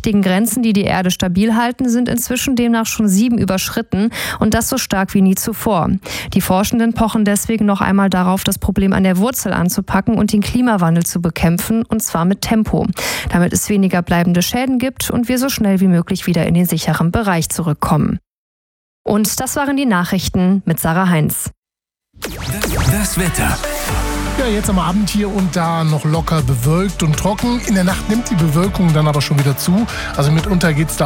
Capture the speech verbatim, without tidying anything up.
wichtigen Grenzen, die die Erde stabil halten, sind inzwischen demnach schon sieben überschritten und das so stark wie nie zuvor. Die Forschenden pochen deswegen noch einmal darauf, das Problem an der Wurzel anzupacken und den Klimawandel zu bekämpfen, und zwar mit Tempo, damit es weniger bleibende Schäden gibt und wir so schnell wie möglich wieder in den sicheren Bereich zurückkommen. Und das waren die Nachrichten mit Sarah Heinz. Das Wetter. Ja, jetzt am Abend hier und da noch locker bewölkt und trocken. In der Nacht nimmt die Bewölkung dann aber schon wieder zu. Also mitunter geht's da